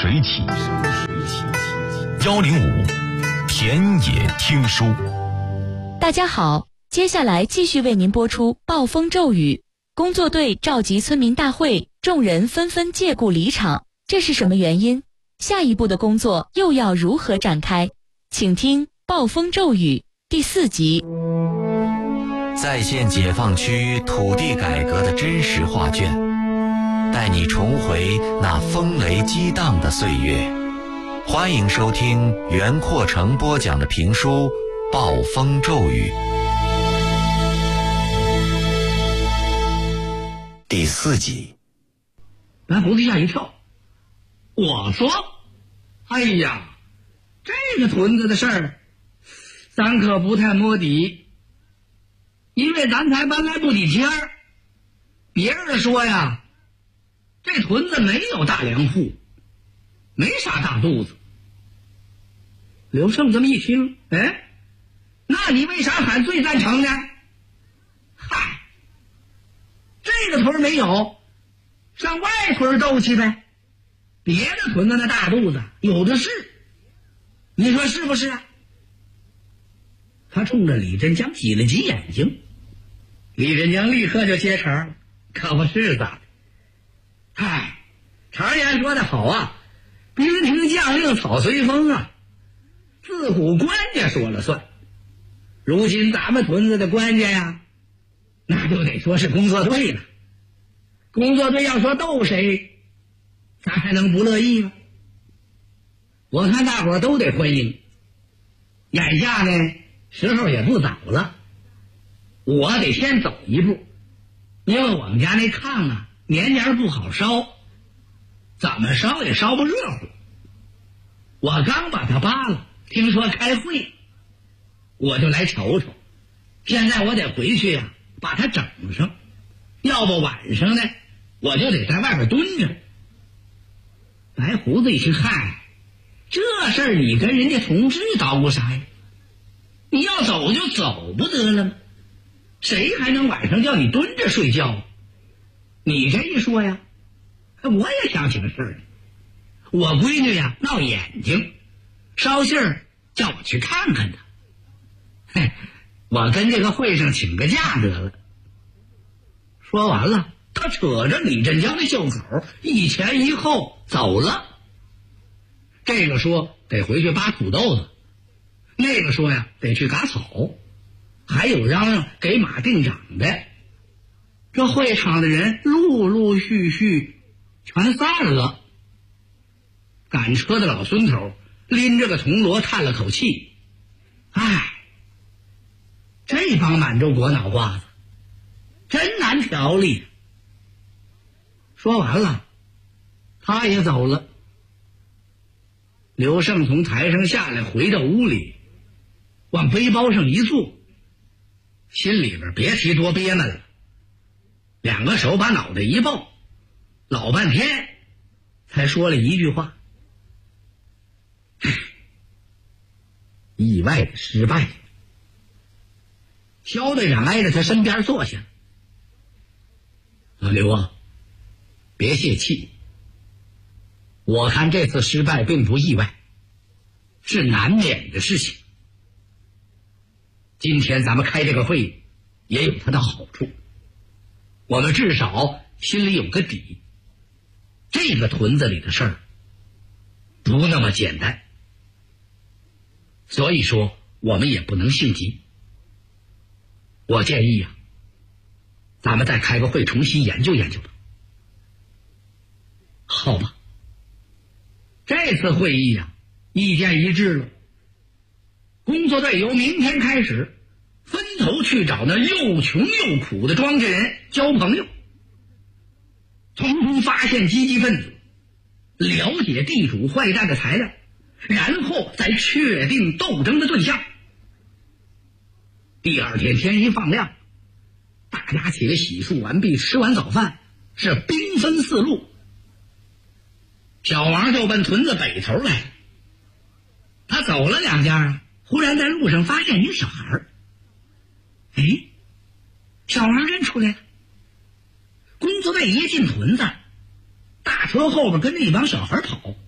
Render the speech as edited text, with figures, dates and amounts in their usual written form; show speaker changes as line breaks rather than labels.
水起，105田野听书。
大家好，接下来继续为您播出暴风骤雨。工作队召集村民大会，众人纷纷借故离场，这是什么原因？下一步的工作又要如何展开？请听《暴风骤雨》第4集。
再现解放区土地改革的真实画卷，带你重回那风雷激荡的岁月。欢迎收听袁阔成播讲的评书《暴风骤雨》第4集。
咱胡子吓一跳，我说：“哎呀，这个屯子的事儿，咱可不太摸底，因为咱才搬来不几天儿。别人说呀，这屯子没有大粮户，没啥大肚子。”刘胜这么一听，哎，那你为啥喊最赞成呢？嗨，这个屯没有，上外屯斗去呗。别的屯子那大肚子有的是，你说是不是啊？他冲着李振江挤了挤眼睛，李振江立刻就接茬了，可不是的。嗨，常言说的好啊，兵听将令草随风啊，自古官家说了算。如今咱们屯子的官家呀，那就得说是工作队了。工作队要说斗谁，咱还能不乐意吗？我看大伙儿都得欢迎。眼下呢，时候也不早了，我得先走一步，因为我们家那炕啊年年不好烧，怎么烧也烧不热乎。我刚把它扒了，听说开会，我就来瞅瞅。现在我得回去呀，把它整上，要不晚上呢我就得在外边蹲着。白胡子一听，嗨，这事儿你跟人家同志捣鼓啥呀？你要走就走不得了吗？谁还能晚上叫你蹲着睡觉？你这一说呀，我也想起个事儿。我闺女呀闹眼睛，捎信儿叫我去看看她。嘿，我跟这个会上请个假得了。说完了，他扯着李振江的袖口，一前一后走了。这个说得回去扒土豆子，那个说呀得去割草，还有嚷嚷给马定长的。这会场的人陆陆续续全散了。赶车的老孙头拎着个铜锣叹了口气，唉，这帮满洲国脑瓜子真难调理。说完了，他也走了。刘胜从台上下来，回到屋里，往背包上一坐，心里边别提多憋闷了，两个手把脑袋一抱，老半天才说了一句话：意外的失败。肖队长挨着他身边坐下。老刘啊，别泄气，我看这次失败并不意外，是难免的事情。今天咱们开这个会也有它的好处，我们至少心里有个底，这个屯子里的事儿不那么简单。所以说我们也不能性急。我建议呀，咱们再开个会重新研究研究吧。好吧，这次会议呀，意见一致了。工作队由明天开始分头去找那又穷又苦的庄稼人交朋友，从中发现积极分子，了解地主坏蛋的材料，然后再确定斗争的对象。第二天天一放亮，大家起来洗漱完毕，吃完早饭，是兵分四路。小王就奔屯子北头来了。他走了两家，忽然在路上发现一小孩。哎，小王认出来了。工作队一进屯子，大车后边跟着一帮小孩跑，